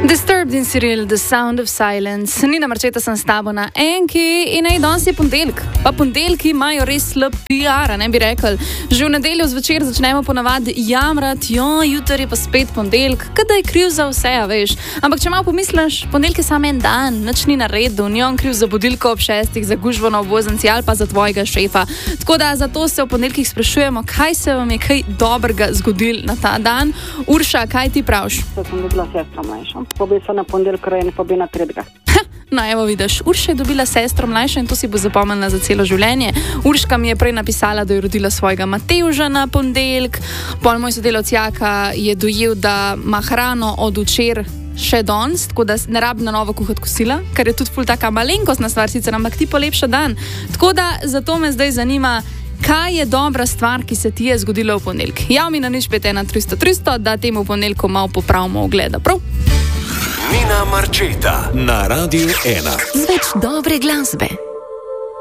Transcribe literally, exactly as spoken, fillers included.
Disturbed in Cyril, The Sound of Silence. Nina Marčeta sem s tabo na enki in naj danes je ponedeljek. Pa ponedeljki imajo res slab P R, ne bi rekel. Že v nedeljo zvečer začnemo ponavadi jamrati, jo, jutri je pa spet ponedeljek, kada je kriv za vse, a veš. Ampak če malo pomisliš, ponedeljek je samo en dan, nič ni na redu, ni on kriv za budilko ob šestih, za gužvo na obvoznici ali pa za tvojega šefa. Tako da zato se v ponedeljkih sprašujemo, kaj se vam je kaj dobrega zgodilo na ta dan. Urša, kaj ti praviš? To sem dobila sestro mlajšo. Pobi se na ponedeljek rojen, pobi na tretjega. No, evo vidiš, Urša je dobila sestro mlajšo in to si bo zapomnila za celo življenje. Urška mi je prej napisala, da je rodila svojega Matevža na ponedeljek. Pol moj sodelavec Jaka je dojel, da ima hrano od včeraj še danes, tako da ne rabi na novo kuhati kosila, kar je tudi ful taka malenkostna stvar, sicer ampak ti polepša dan. Tako da zato me zdaj zanima, kaj je dobra stvar, ki se ti je zgodila v ponedeljek. Jav mi na nič pet ena tristo tristo, da temu ponedeljku malo popravimo ogleda, prav? Nina Marčeta na Radiu ena. Z več dobre glasbe.